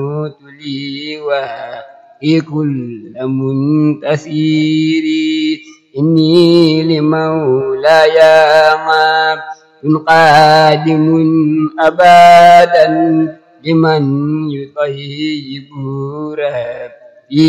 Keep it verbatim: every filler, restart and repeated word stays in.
لي وهي كل منتسير إني لمولاي عبد قادم أبدا لمن يطيب رب